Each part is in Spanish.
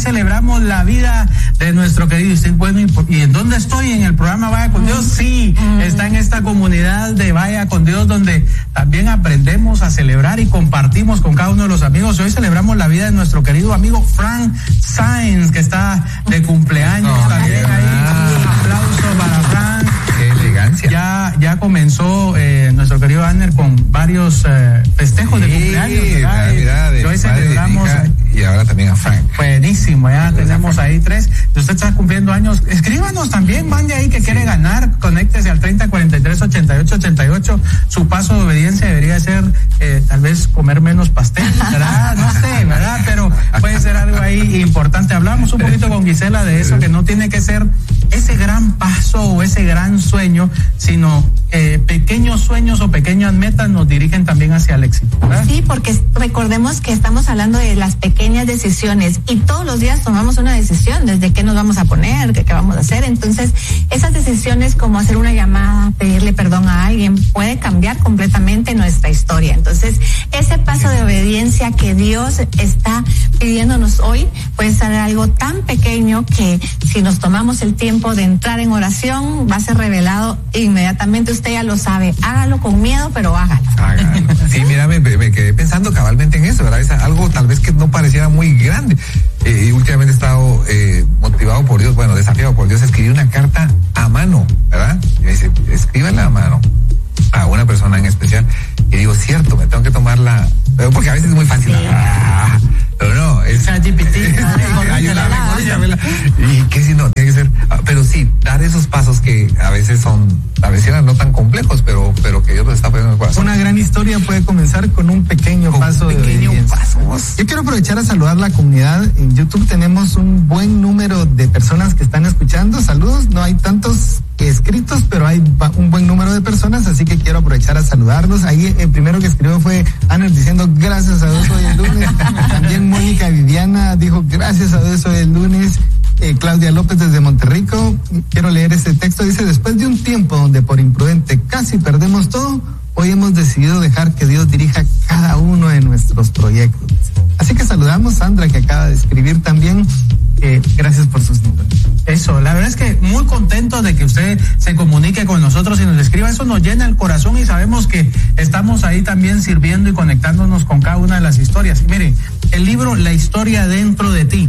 celebramos la vida de nuestro querido. Y bueno, ¿y en dónde estoy? ¿En el programa Vaya con Dios? Sí, está en esta comunidad de Vaya con Dios, donde también aprendemos a celebrar y compartimos con cada uno de los amigos. Hoy celebramos la vida de nuestro querido amigo Frank Sainz, que está de cumpleaños también ahí. Un aplauso para Frank. Qué elegancia. Ya comenzó nuestro querido Anner con varios festejos de cumpleaños. Mira, de hoy celebramos y ahora también a Frank. Buenísimo, ya tenemos ahí 3. Si usted está cumpliendo años, escríbanos también, mande ahí que quiere ganar, conéctese al 3043-8888. Su paso de obediencia debería ser tal vez comer menos pastel, ¿verdad? No sé, ¿verdad? Pero puede ser algo ahí importante. Hablamos un poquito con Gisela de eso, que no tiene que ser ese gran paso o ese gran sueño, sino pequeños sueños o pequeñas metas nos dirigen también hacia el éxito, ¿verdad? Sí, porque recordemos que estamos hablando de las pequeñas decisiones y todos los días tomamos una decisión, desde qué nos vamos a poner, qué vamos a hacer. Entonces, esas decisiones como hacer una llamada, pedirle perdón a alguien, puede cambiar completamente nuestra historia. Entonces, ese paso de obediencia que Dios está pidiéndonos hoy puede ser algo tan pequeño que si nos tomamos el tiempo de entrar en oración, va a ser revelado inmediatamente. Usted ya lo sabe, hágalo con miedo, pero hágalo. Sí, mira, me quedé pensando cabalmente en eso, ¿verdad? Es algo tal vez que no pareciera muy grande. Y últimamente he estado motivado por Dios, desafiado por Dios a escribir una carta a mano, ¿verdad? Y me dice, escríbela a mano a una persona en especial. Y digo, cierto, me tengo que tomarla, porque a veces es muy fácil. Pero no, es GPT. Y que si no, tiene que ser, pero sí, dar esos pasos que a veces eran no tan complejos, pero que Dios los está poniendo en el corazón. Una gran historia puede comenzar con un pequeño paso. Yo quiero aprovechar a saludar la comunidad. En YouTube tenemos un buen número de personas que están escuchando. Saludos, no hay tantos escritos, pero hay un buen número de personas, así que quiero aprovechar a saludarlos. Ahí el primero que escribió fue Ana diciendo gracias a Dios hoy el lunes. También Mónica Viviana dijo gracias a Dios hoy el lunes. Claudia López desde Monterrico, quiero leer este texto, dice: después de un tiempo donde por imprudente casi perdemos todo, hoy hemos decidido dejar que Dios dirija cada uno de nuestros proyectos. Así que saludamos a Sandra, que acaba de escribir también. Gracias por sus números. Eso, la verdad es que muy contento de que usted se comunique con nosotros y nos escriba. Eso nos llena el corazón y sabemos que estamos ahí también sirviendo y conectándonos con cada una de las historias. Y mire, el libro La historia dentro de ti,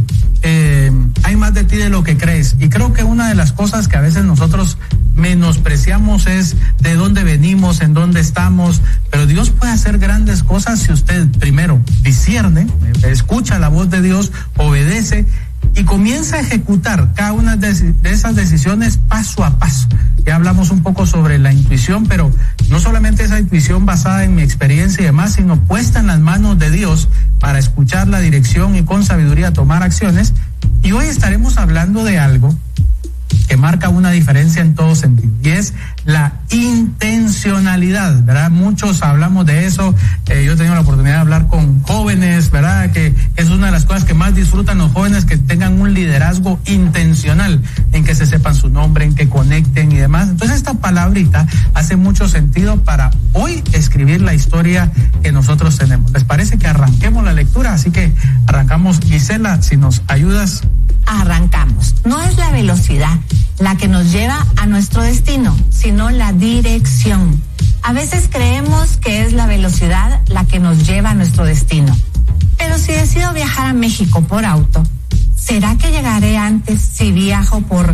hay más de ti de lo que crees. Y creo que una de las cosas que a veces nosotros menospreciamos es de dónde venimos, en dónde estamos, pero Dios puede hacer grandes cosas si usted primero discierne, escucha la voz de Dios, obedece y comienza a ejecutar cada una de esas decisiones paso a paso. Ya hablamos un poco sobre la intuición, pero no solamente esa intuición basada en mi experiencia y demás, sino puesta en las manos de Dios para escuchar la dirección y con sabiduría tomar acciones. Y hoy estaremos hablando de algo que marca una diferencia en todo sentido, y es la intencionalidad, ¿verdad? Muchos hablamos de eso. Yo he tenido la oportunidad de hablar con jóvenes, ¿verdad? Que es una de las cosas que más disfrutan los jóvenes, que tengan un liderazgo intencional, en que se sepan su nombre, en que conecten y demás. Entonces esta palabrita hace mucho sentido para hoy escribir la historia que nosotros tenemos. ¿Les parece que arranquemos la lectura? Así que arrancamos. Gisela, si nos ayudas. Arrancamos. No es la velocidad la que nos lleva a nuestro destino, sino la dirección. A veces creemos que es la velocidad la que nos lleva a nuestro destino. Pero si decido viajar a México por auto, ¿será que llegaré antes si viajo por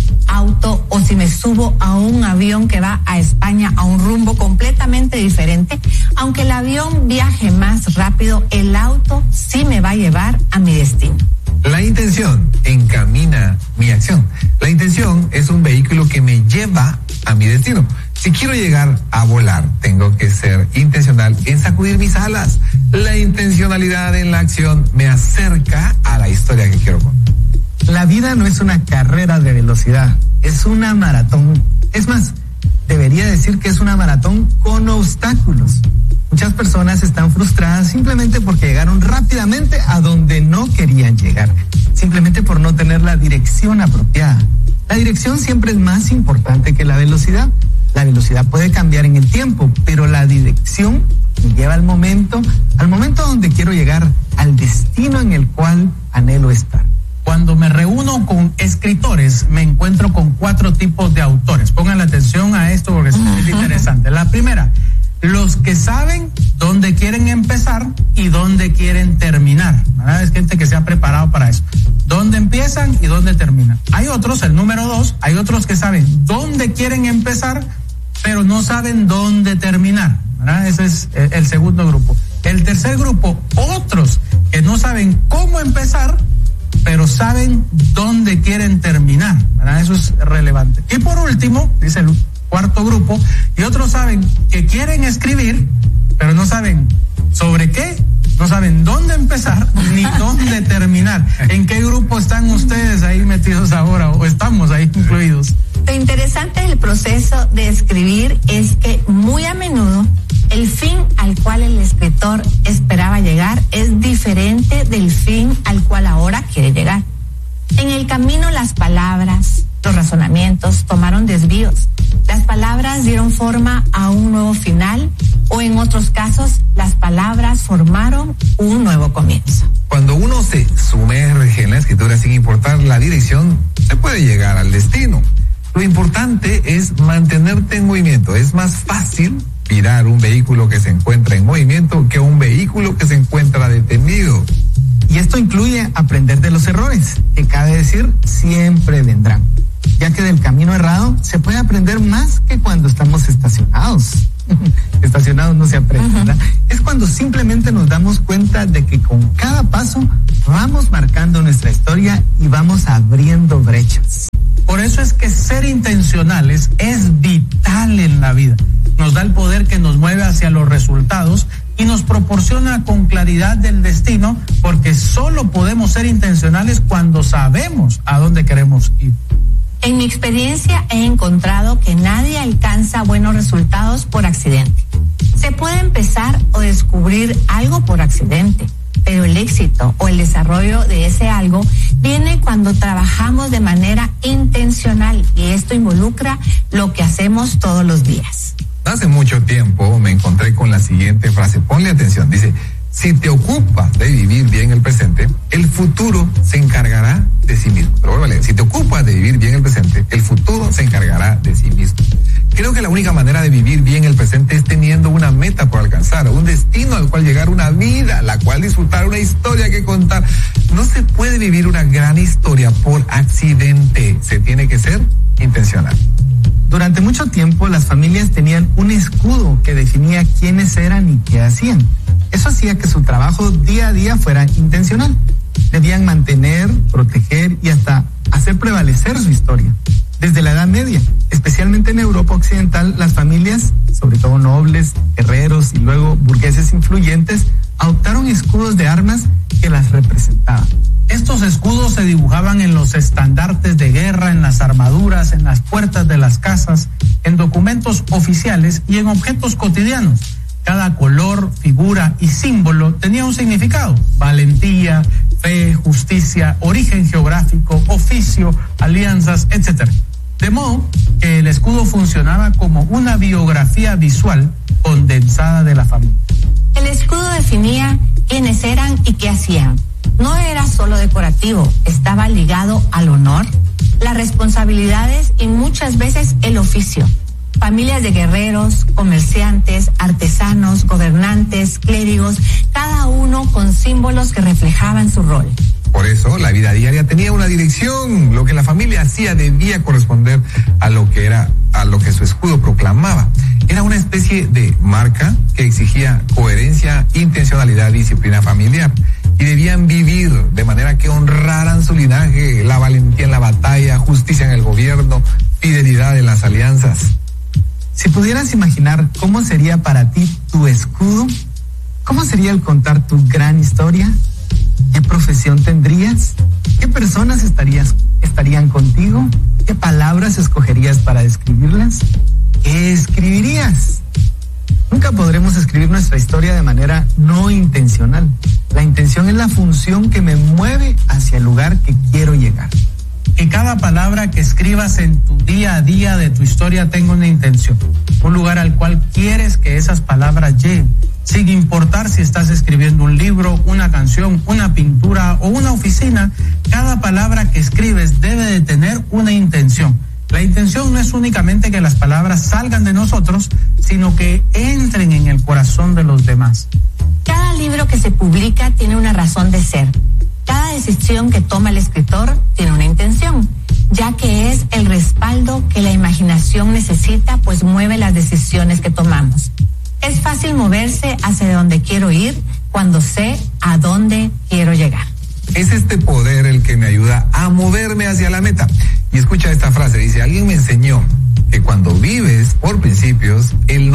auto o si me subo a un avión que va a España a un rumbo completamente diferente? Aunque el avión viaje más rápido, el auto sí me va a llevar a mi destino. La intención encamina mi acción. La intención es un vehículo que me lleva a mi destino. Si quiero llegar a volar, tengo que ser intencional en sacudir mis alas. La intencionalidad en la acción me acerca a la historia que quiero contar. La vida no es una carrera de velocidad, es una maratón. Es más, debería decir que es una maratón con obstáculos. Muchas personas están frustradas simplemente porque llegaron rápidamente a donde no querían llegar, simplemente por no tener la dirección apropiada. La dirección siempre es más importante que la velocidad. La velocidad puede cambiar en el tiempo, pero la dirección me lleva al momento donde quiero llegar, al destino en el cual anhelo estar. los que saben dónde quieren empezar y dónde quieren terminar, ¿verdad? Es gente que se ha preparado para eso. Dónde empiezan y dónde terminan. Hay otros, el número 2, hay otros que saben dónde quieren empezar, pero no saben dónde terminar, ¿verdad? Ese es el segundo grupo. El tercer grupo, otros que no saben cómo empezar, pero saben dónde quieren terminar, ¿verdad? Eso es relevante. Y por último, dice el cuarto grupo, y otros saben que quieren escribir, pero no saben sobre qué, no saben dónde empezar ni dónde terminar. ¿En qué grupo están ustedes ahí metidos ahora o estamos ahí incluidos? Lo interesante del proceso de escribir es que muy a menudo el fin al cual el escritor esperaba llegar es diferente del fin al cual ahora quiere llegar. En el camino las palabras, los razonamientos tomaron desvíos. Las palabras dieron forma a un nuevo final o en otros casos las palabras formaron un nuevo comienzo. Cuando uno se sumerge en la escritura sin importar la dirección, se puede llegar al destino. Lo importante es mantenerte en movimiento. Es más fácil virar un vehículo que se encuentra en movimiento que un vehículo que se encuentra detenido. Y esto incluye aprender de los errores, que cabe decir siempre vendrán, ya que del camino errado se puede aprender más que cuando estamos estacionados. Estacionados no se aprende, ¿verdad? Es cuando simplemente nos damos cuenta de que con cada paso vamos marcando nuestra historia y vamos abriendo brechas. Por eso es que ser intencionales es vital en la vida. Nos da el poder que nos mueve hacia los resultados y nos proporciona con claridad del destino, porque solo podemos ser intencionales cuando sabemos a dónde queremos ir. En mi experiencia he encontrado que nadie alcanza buenos resultados por accidente. Se puede empezar o descubrir algo por accidente, pero el éxito o el desarrollo de ese algo viene cuando trabajamos de manera intencional y esto involucra lo que hacemos todos los días. Hace mucho tiempo me encontré con la siguiente frase, ponle atención, dice: si te ocupas de vivir bien el presente, el futuro se encargará de sí mismo. Pero vuelvo a leer, si te ocupas de vivir bien el presente, el futuro se encargará de sí mismo. Creo que la única manera de vivir bien el presente es teniendo una meta por alcanzar, un destino al cual llegar, una vida la cual disfrutar, una historia que contar. No se puede vivir una gran historia por accidente, se tiene que ser intencional. Durante mucho tiempo las familias tenían un escudo que definía quiénes eran y qué hacían. Eso hacía que su trabajo día a día fuera intencional. Debían mantener, proteger y hasta hacer prevalecer su historia. Desde la Edad Media, especialmente en Europa Occidental, las familias, sobre todo nobles, guerreros y luego burgueses influyentes, adoptaron escudos de armas que las representaban. Estos escudos se dibujaban en los estandartes de guerra, en las armaduras, en las puertas de las casas, en documentos oficiales y en objetos cotidianos. Cada color, figura y símbolo tenía un significado: valentía, fe, justicia, origen geográfico, oficio, alianzas, etc. De modo que el escudo funcionaba como una biografía visual condensada de la familia. El escudo definía quiénes eran y qué hacían. No era solo decorativo, estaba ligado al honor, las responsabilidades y muchas veces el oficio. Familias de guerreros, comerciantes, artesanos, gobernantes, clérigos, cada uno con símbolos que reflejaban su rol. Por eso la vida diaria tenía una dirección. Lo que la familia hacía debía corresponder a lo que su escudo proclamaba. Era una especie de marca que exigía coherencia, intencionalidad y disciplina familiar. Y debían vivir de manera que honraran su linaje, la valentía en la batalla, justicia en el gobierno, fidelidad en las alianzas. Si pudieras imaginar cómo sería para ti tu escudo, ¿cómo sería el contar tu gran historia? ¿Qué profesión tendrías? ¿Qué personas estarían contigo? ¿Qué palabras escogerías para describirlas? ¿Qué escribirías? Nunca podremos escribir nuestra historia de manera no intencional. La intención es la función que me mueve hacia el lugar que quiero llegar. Que cada palabra que escribas en tu día a día de tu historia tenga una intención, un lugar al cual quieres que esas palabras lleguen, sin importar si estás escribiendo un libro, una canción, una pintura o una oficina. Cada palabra que escribes debe de tener una intención. La intención no es únicamente que las palabras salgan de nosotros, sino que entren en el corazón de los demás. Cada libro que se publica tiene una razón de ser. Cada decisión que toma el escritor tiene una intención, ya que es el respaldo que la imaginación necesita, pues mueve las decisiones que tomamos. Es fácil moverse hacia donde quiero ir cuando sé a dónde quiero llegar. Es este poder el que me ayuda a moverme hacia la meta. Y escucha esta frase, dice, alguien me enseñó que cuando vives por principios, el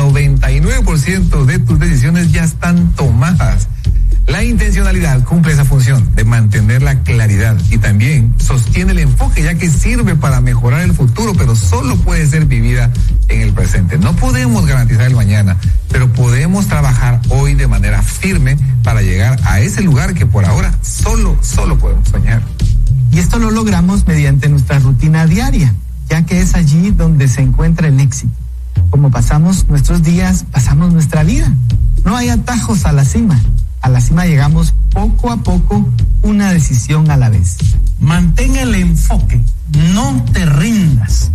99% de tus decisiones ya están tomadas. La intencionalidad cumple esa función de mantener la claridad y también sostiene el enfoque, ya que sirve para mejorar el futuro, pero solo puede ser vivida en el presente. No podemos garantizar el mañana, pero podemos trabajar hoy de manera firme para llegar a ese lugar que por ahora solo podemos soñar. Y esto lo logramos mediante nuestra rutina diaria, ya que es allí donde se encuentra el éxito. Como pasamos nuestros días, pasamos nuestra vida. No hay atajos a la cima. A la cima llegamos poco a poco, una decisión a la vez. Mantén el enfoque, no te rindas.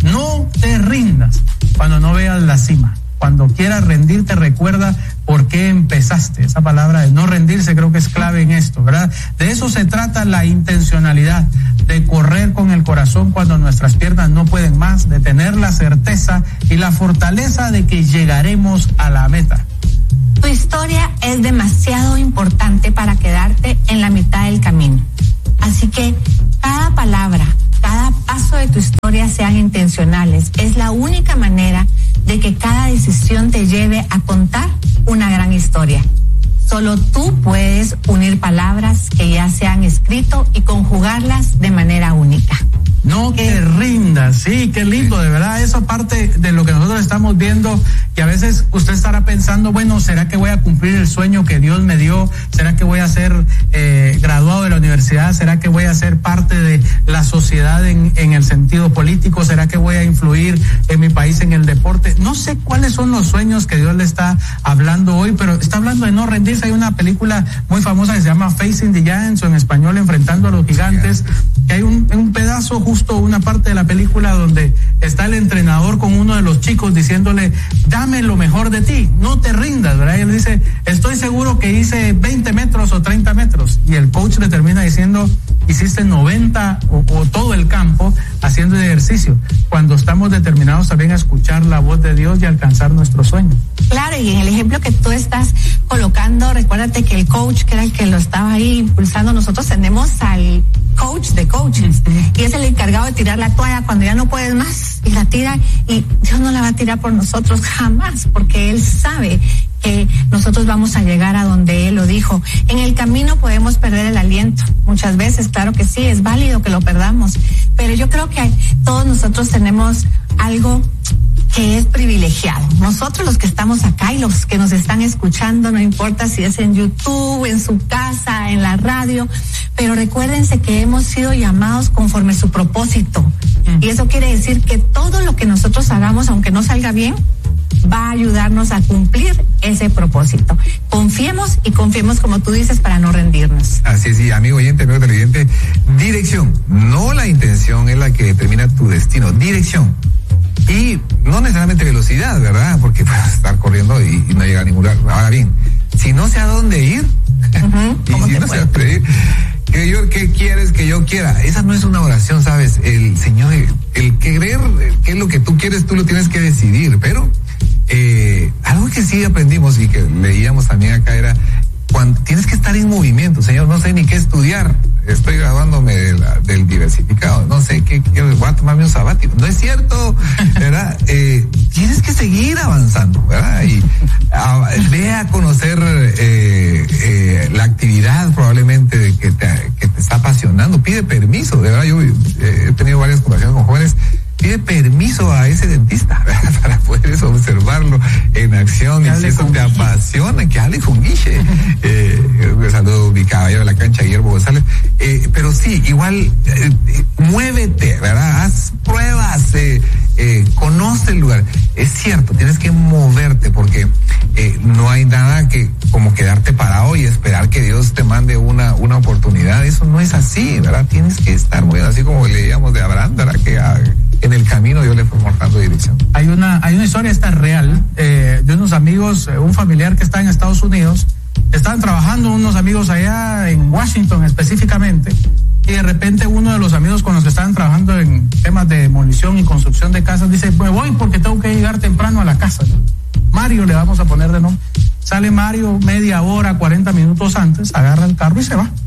Cuando no veas la cima, cuando quieras rendirte, recuerda por qué empezaste. Esa palabra de no rendirse creo que es clave en esto, ¿verdad? De eso se trata la intencionalidad, de correr con el corazón cuando nuestras piernas no pueden más, de tener la certeza y la fortaleza de que llegaremos a la meta. Tu historia es demasiado importante para quedarte en la mitad del camino. Así que cada palabra, cada paso de tu historia sean intencionales. Es la única manera de que cada decisión te lleve a contar una gran historia. Solo tú puedes unir palabras que ya se han escrito y conjugarlas de manera única. No te rindas, sí, qué lindo, de verdad, eso parte de lo que nosotros estamos viendo, que a veces usted estará pensando, bueno, ¿será que voy a cumplir el sueño que Dios me dio? ¿Será que voy a ser graduado de la universidad? ¿Será que voy a ser parte de la sociedad en el sentido político? ¿Será que voy a influir en mi país en el deporte? No sé cuáles son los sueños que Dios le está hablando hoy, pero está hablando de no rendirse. Hay una película muy famosa que se llama Facing the Giants, o en español Enfrentando a los Gigantes, que hay un pedazo, justo una parte de la película donde está el entrenador con uno de los chicos diciéndole, dame lo mejor de ti, no te rindas, ¿verdad? Y él dice, estoy seguro que hice 20 metros o 30 metros. Y el coach le termina diciendo, hiciste 90 o todo el campo haciendo ejercicio. Cuando estamos determinados también a escuchar la voz de Dios y alcanzar nuestros sueños. Claro, y en el ejemplo que tú estás colocando, recuérdate que el coach, que era el que lo estaba ahí impulsando, nosotros tenemos al coach de coaches, y es el encargado de tirar la toalla cuando ya no puedes más, y la tira, y Dios no la va a tirar por nosotros jamás, porque Él sabe que nosotros vamos a llegar a donde Él lo dijo. En el camino podemos perder el aliento, muchas veces, claro que sí, es válido que lo perdamos, pero yo creo que todos nosotros tenemos algo que es privilegiado. Nosotros los que estamos acá y los que nos están escuchando, no importa si es en YouTube, en su casa, en la radio, pero recuérdense que hemos sido llamados conforme su propósito. Y eso quiere decir que todo lo que nosotros hagamos, aunque no salga bien, va a ayudarnos a cumplir ese propósito. Confiemos y confiemos, como tú dices, para no rendirnos. Así es, sí, amigo oyente, amigo televidente, dirección, no la intención es la que determina tu destino, dirección. Y no necesariamente velocidad, ¿verdad? Porque puedes estar corriendo y no llegar a ningún lugar. Ahora bien, si no sé a dónde ir, y si no sé a dónde ir, ¿qué quieres que yo quiera? Esa no es una oración, ¿sabes? El Señor, el querer, qué es lo que tú quieres, tú lo tienes que decidir. Pero algo que sí aprendimos y que leíamos también acá era, cuando tienes que estar en movimiento. Señor, no sé ni qué estudiar, estoy graduándome del diversificado, no sé qué voy a tomarme un sabático. No es cierto, ¿verdad? Tienes que seguir avanzando, ¿verdad? Y ve a conocer la actividad probablemente que te está apasionando. Pide permiso, de verdad. Yo he tenido varias conversaciones con jóvenes. Pide permiso a ese dentista, ¿verdad? Para poder observarlo en acción, y si eso te apasiona, que hable con Guille. Saludo mi caballero de la cancha, Guillermo González. Pero sí, igual, muévete, ¿verdad? Haz pruebas, conoce el lugar. Es cierto, tienes que moverte, porque no hay nada que como quedarte parado y esperar que Dios te mande una oportunidad. Eso no es así, ¿verdad? Tienes que estar moviendo, así como leíamos de Abraham, ¿verdad? Que en el camino Dios le fue mostrando dirección. Hay una historia, esta real, de unos amigos, un familiar que está en Estados Unidos. Estaban trabajando unos amigos allá en Washington específicamente, y de repente uno de los amigos con los que estaban trabajando en temas de demolición y construcción de casas dice: me voy porque tengo que llegar temprano a la casa. Mario le vamos a poner de nombre. Sale Mario media hora, 40 minutos antes, agarra el carro y se va.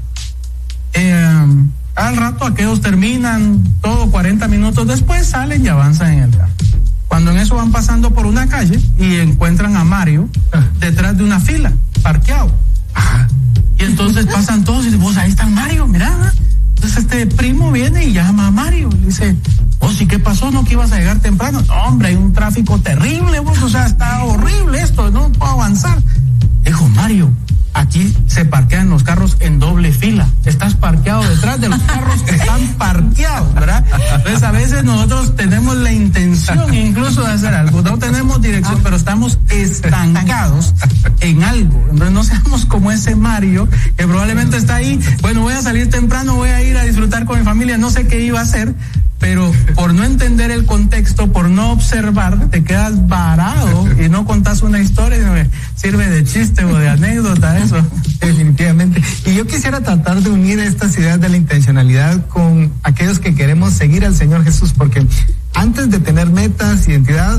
Al rato aquellos terminan todo, 40 minutos después salen y avanzan en el carro. Cuando en eso van pasando por una calle y encuentran a Mario detrás de una fila, parqueado. Y entonces pasan todos y dicen: vos, ahí está Mario, mirá. Entonces este primo viene y llama a Mario y dice: vos, ¿y qué pasó? ¿No que ibas a llegar temprano? No, hombre, hay un tráfico terrible, vos, o sea, está horrible esto, no puedo avanzar. Dijo: Mario, aquí se parquean los carros en doble fila. Estás parqueado detrás de los carros que están parqueados, ¿verdad? Entonces a veces nosotros tenemos la intención incluso de hacer algo, no tenemos dirección, pero estamos estancados en algo. Entonces no seamos como ese Mario que probablemente está ahí: bueno, voy a salir temprano, voy a ir a disfrutar con mi familia, no sé qué iba a hacer, pero por no entender el contexto, por no observar, te quedas varado y no contás una historia, sirve de chiste o de anécdota eso. Definitivamente. Y yo quisiera tratar de unir estas ideas de la intencionalidad con aquellos que queremos seguir al Señor Jesús, porque antes de tener metas, identidad,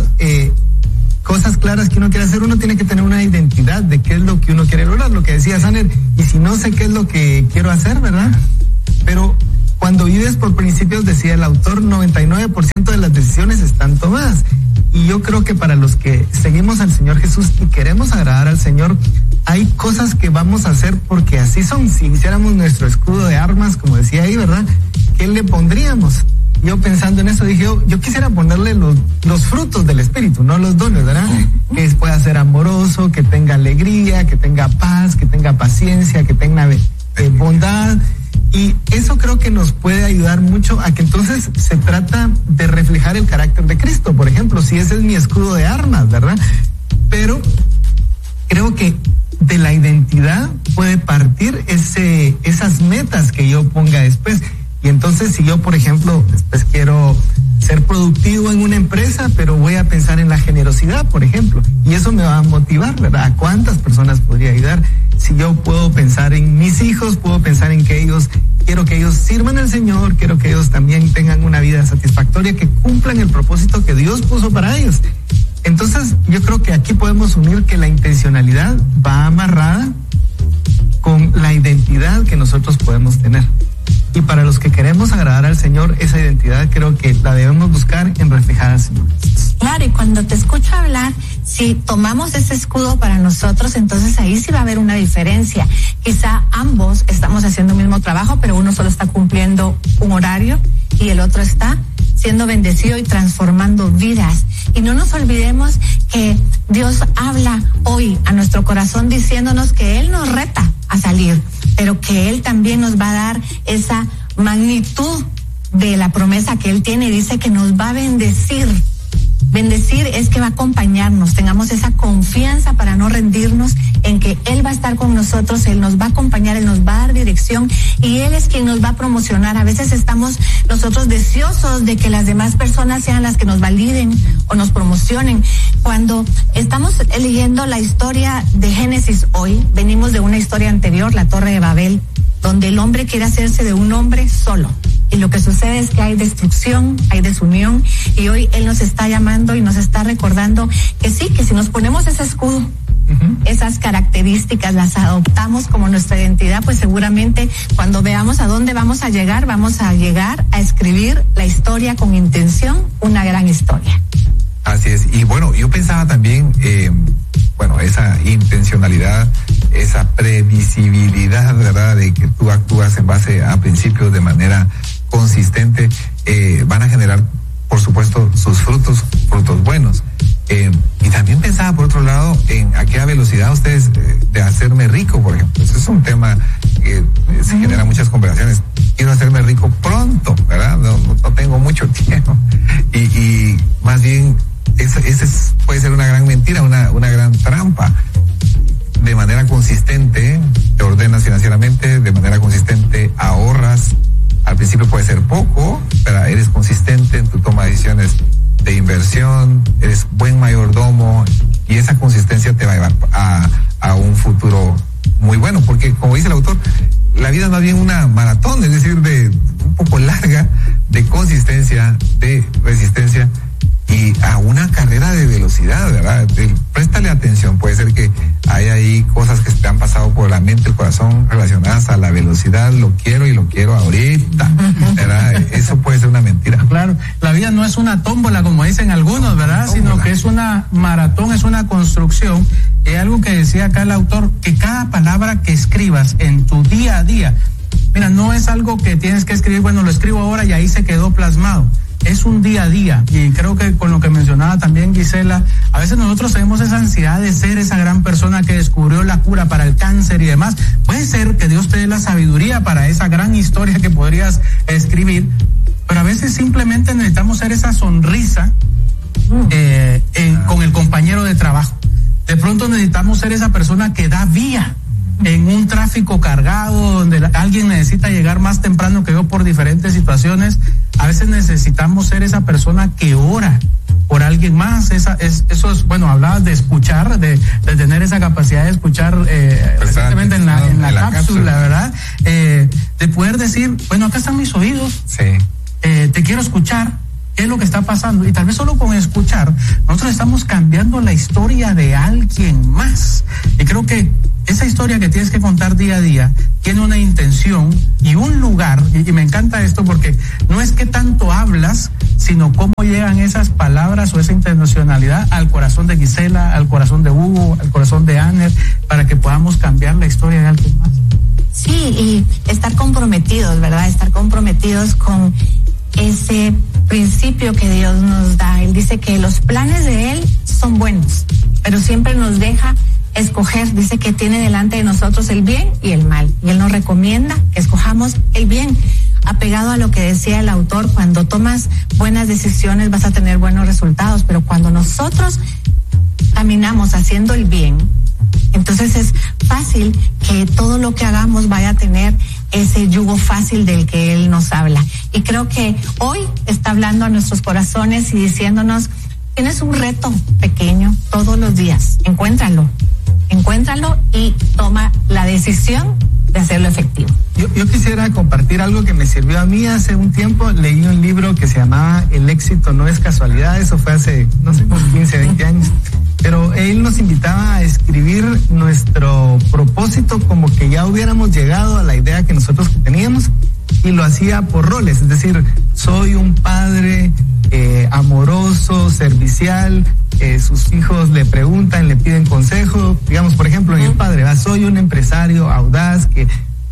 cosas claras que uno quiere hacer, uno tiene que tener una identidad de qué es lo que uno quiere lograr, lo que decía Saner, y si no sé qué es lo que quiero hacer, ¿verdad? Pero cuando vives por principios, decía el autor, 99% de las decisiones están tomadas. Y yo creo que para los que seguimos al Señor Jesús y queremos agradar al Señor, hay cosas que vamos a hacer porque así son. Si hiciéramos nuestro escudo de armas, como decía ahí, ¿verdad?, ¿qué le pondríamos? Yo pensando en eso dije: yo quisiera ponerle los frutos del Espíritu, no los dones, ¿verdad? Que pueda ser amoroso, que tenga alegría, que tenga paz, que tenga paciencia, que tenga bondad. Y eso creo que nos puede ayudar mucho a que entonces se trata de reflejar el carácter de Cristo, por ejemplo, si ese es mi escudo de armas, ¿verdad? Pero creo que de la identidad puede partir esas metas que yo ponga después. Y entonces si yo, por ejemplo, después quiero ser productivo en una empresa, pero voy a pensar en la generosidad, por ejemplo, y eso me va a motivar, ¿verdad? ¿A cuántas personas podría ayudar? Si yo puedo pensar en mis hijos, puedo pensar en que quiero que ellos sirvan al Señor, quiero que ellos también tengan una vida satisfactoria, que cumplan el propósito que Dios puso para ellos. Entonces, yo creo que aquí podemos unir que la intencionalidad va amarrada con la identidad que nosotros podemos tener. Y para los que queremos agradar al Señor, esa identidad creo que la debemos buscar en reflejar al Señor. Claro, y cuando te escucho hablar, si tomamos ese escudo para nosotros, entonces ahí sí va a haber una diferencia. Quizá ambos estamos haciendo el mismo trabajo, pero uno solo está cumpliendo un horario y el otro está siendo bendecido y transformando vidas. Y no nos olvidemos que Dios habla hoy a nuestro corazón diciéndonos que Él nos reta a salir, pero que Él también nos va a dar esa magnitud de la promesa que Él tiene. Dice que nos va a bendecir. Bendecir es que va a acompañarnos, tengamos esa confianza para no rendirnos en que Él va a estar con nosotros, Él nos va a acompañar, Él nos va a dar dirección y Él es quien nos va a promocionar. A veces estamos nosotros deseosos de que las demás personas sean las que nos validen o nos promocionen. Cuando estamos leyendo la historia de Génesis hoy, venimos de una historia anterior, la Torre de Babel, donde el hombre quiere hacerse de un hombre solo. Y lo que sucede es que hay destrucción, hay desunión, y hoy Él nos está llamando y nos está recordando que sí, que si nos ponemos ese escudo, esas características las adoptamos como nuestra identidad, pues seguramente cuando veamos a dónde vamos a llegar a escribir la historia con intención, una gran historia. Así es. Y bueno, yo pensaba también, esa intencionalidad, esa previsibilidad, ¿verdad?, de que tú actúas en base a principios de manera consistente, van a generar, por supuesto, sus frutos buenos. Y también pensaba, por otro lado, en a qué velocidad ustedes de hacerme rico, por ejemplo. Ese es un tema que se genera muchas conversaciones. Quiero hacerme rico pronto, ¿verdad? No tengo mucho tiempo. Y más bien, puede ser una gran mentira, una gran trampa. De manera consistente, te ordenas financieramente, de manera consistente ahorras. Al principio puede ser poco, pero eres consistente en tu toma de decisiones de inversión, eres buen mayordomo y esa consistencia te va a llevar a un futuro muy bueno, porque como dice el autor, la vida es más bien una maratón, es decir, de un poco larga, de consistencia, de resistencia y a una carrera de velocidad, ¿verdad? Préstale atención, puede ser que hay ahí cosas que te han pasado por la mente, el corazón relacionadas a la velocidad, lo quiero ahorita, ¿verdad? Eso puede ser una mentira. Claro, la vida no es una tómbola como dicen algunos, ¿verdad? Sino que es una maratón, es una construcción. Es algo que decía acá el autor, que cada palabra que escribas en tu día a día, mira, no es algo que tienes que escribir, bueno, lo escribo ahora y ahí se quedó plasmado. Es un día a día, y creo que con lo que mencionaba también Gisela, a veces nosotros tenemos esa ansiedad de ser esa gran persona que descubrió la cura para el cáncer y demás. Puede ser que Dios te dé la sabiduría para esa gran historia que podrías escribir, pero a veces simplemente necesitamos ser esa sonrisa con el compañero de trabajo. De pronto necesitamos ser esa persona que da vía en un tráfico cargado donde alguien necesita llegar más temprano que yo por diferentes situaciones. A veces necesitamos ser esa persona que ora por alguien más. Eso es, bueno, hablabas de escuchar, de tener esa capacidad de escuchar recientemente en la cápsula, ¿verdad? De poder decir, bueno, acá están mis oídos, sí. Te quiero escuchar. ¿Qué es lo que está pasando? Y tal vez solo con escuchar, nosotros estamos cambiando la historia de alguien más. Y creo que esa historia que tienes que contar día a día tiene una intención y un lugar, y me encanta esto porque no es que tanto hablas, sino cómo llegan esas palabras o esa intencionalidad al corazón de Gisela, al corazón de Hugo, al corazón de Aner, para que podamos cambiar la historia de alguien más. Sí, y estar comprometidos, ¿verdad? Estar comprometidos con ese principio que Dios nos da. Él dice que los planes de Él son buenos, pero siempre nos deja escoger. Dice que tiene delante de nosotros el bien y el mal, y Él nos recomienda que escojamos el bien. Apegado a lo que decía el autor, cuando tomas buenas decisiones vas a tener buenos resultados, pero cuando nosotros caminamos haciendo el bien, entonces es fácil que todo lo que hagamos vaya a tener ese yugo fácil del que Él nos habla. Y creo que hoy está hablando a nuestros corazones y diciéndonos, tienes un reto pequeño todos los días, encuéntralo y toma la decisión de hacerlo efectivo. Yo quisiera compartir algo que me sirvió a mí hace un tiempo. Leí un libro que se llamaba El éxito no es casualidad. Eso fue hace, no sé, 15, 20 años. Pero él nos invitaba a escribir nuestro propósito como que ya hubiéramos llegado a la idea que nosotros teníamos, y lo hacía por roles. Es decir, soy un padre amoroso, servicial, sus hijos le preguntan, le piden consejo. Digamos, por ejemplo, en el padre, soy un empresario audaz que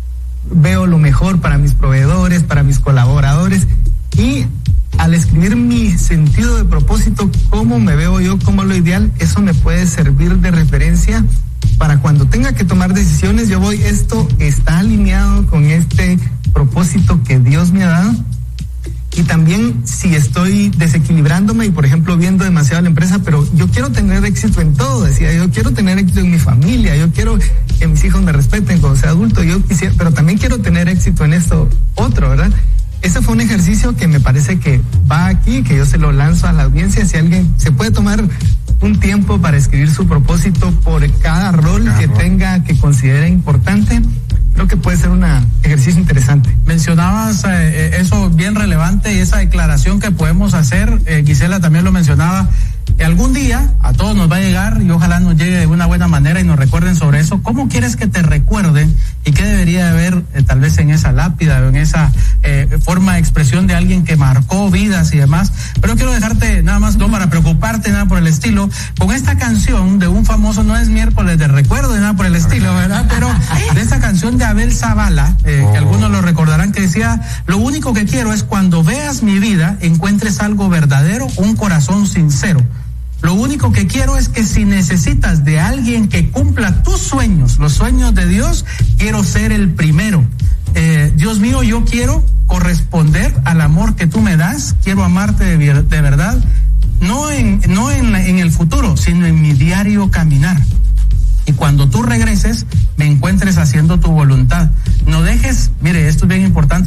veo lo mejor para mis proveedores, para mis colaboradores. Y al escribir mi sentido de propósito, cómo me veo yo, como lo ideal, eso me puede servir de referencia para cuando tenga que tomar decisiones. Yo voy, esto está alineado con este propósito que Dios me ha dado. Y también si estoy desequilibrándome y, por ejemplo, viendo demasiado la empresa, pero yo quiero tener éxito en todo, decía, yo quiero tener éxito en mi familia, yo quiero que mis hijos me respeten cuando sea adulto, yo quisiera, pero también quiero tener éxito en esto otro, ¿verdad? Ese fue un ejercicio que me parece que va aquí, que yo se lo lanzo a la audiencia. Si alguien se puede tomar un tiempo para escribir su propósito por cada rol que tenga, que considere importante, creo que puede ser un ejercicio interesante. Mencionabas eso bien relevante y esa declaración que podemos hacer, Gisela también lo mencionaba. Algún día a todos nos va a llegar, y ojalá nos llegue de una buena manera y nos recuerden sobre eso. ¿Cómo quieres que te recuerden y qué debería haber tal vez en esa lápida o en esa forma de expresión de alguien que marcó vidas y demás? Pero quiero dejarte nada más, no para preocuparte, nada por el estilo, con esta canción de un famoso, no es miércoles de recuerdo, nada por el estilo, ¿verdad? Pero de esa canción de Abel Zavala, que algunos lo recordarán, que decía, lo único que quiero es cuando veas mi vida, encuentres algo verdadero, un corazón sincero. Lo único que quiero es que si necesitas de alguien que cumpla tus sueños, los sueños de Dios, quiero ser el primero. Dios mío, yo quiero corresponder al amor que tú me das, quiero amarte de verdad, no en el futuro, sino en mi diario caminar. Y cuando tú regreses, me encuentres haciendo tu voluntad. No dejes, mire, esto es bien importante y tal vez es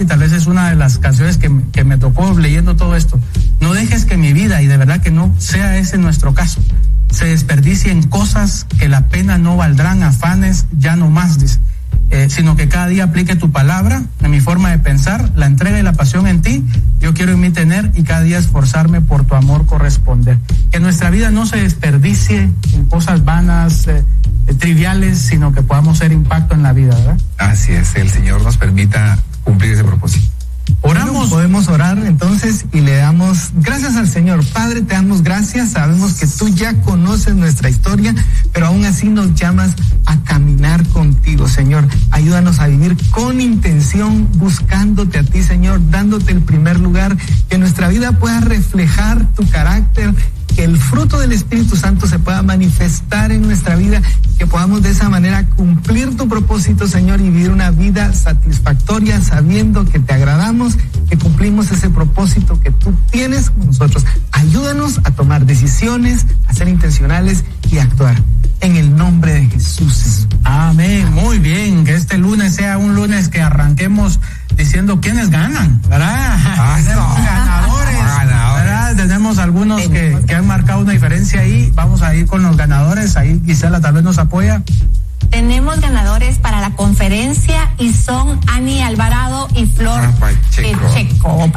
es una de las canciones que me tocó leyendo todo esto. No dejes que mi vida, y de verdad que no sea ese nuestro caso, se desperdicie en cosas que la pena no valdrán, afanes ya no más, dice. Sino que cada día aplique tu palabra en mi forma de pensar, la entrega y la pasión en ti, yo quiero en mí tener y cada día esforzarme por tu amor corresponder. Que nuestra vida no se desperdicie en cosas vanas, triviales, sino que podamos ser impacto en la vida, ¿verdad? Así es, el Señor nos permita cumplir ese propósito. Oramos. Bueno, podemos orar entonces y le damos gracias al Señor. Padre, te damos gracias, sabemos que tú ya conoces nuestra historia, pero aún así nos llamas a caminar contigo, Señor. Ayúdanos a vivir con intención, buscándote a ti, Señor, dándote el primer lugar, que nuestra vida pueda reflejar tu carácter, que el fruto del Espíritu Santo se pueda manifestar en nuestra vida, que podamos de esa manera cumplir tu propósito, Señor, y vivir una vida satisfactoria, sabiendo que te agradamos, que cumplimos ese propósito que tú tienes con nosotros. Ayúdanos a tomar decisiones, a ser intencionales y a actuar. En el nombre de Jesús. Amén. Muy bien. Que este lunes sea un lunes que arranquemos diciendo quiénes ganan, ¿verdad? Tenemos ganadores, ¿verdad? Tenemos algunos que han marcado una diferencia ahí. Vamos a ir con los ganadores. Ahí Gisela tal vez nos apoya. Tenemos ganadores para la conferencia y son Ani Alvarado y Flor Pacheco.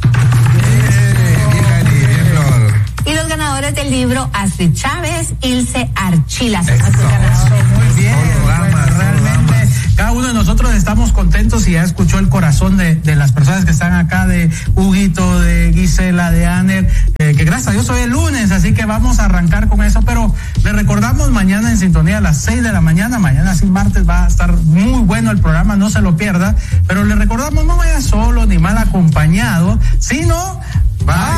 Y los ganadores del libro, Astrid Chávez, Ilse Archila. Son nuestros ganadores. Muy bien. Realmente, cada uno de nosotros estamos contentos y ya escuchó el corazón de las personas que están acá, de Huguito, de Gisela, de Aner, que gracias a Dios hoy es lunes, así que vamos a arrancar con eso, pero le recordamos mañana en sintonía a las 6 de la mañana, mañana sí martes va a estar muy bueno el programa, no se lo pierda, pero le recordamos no vaya solo ni mal acompañado, sino vaya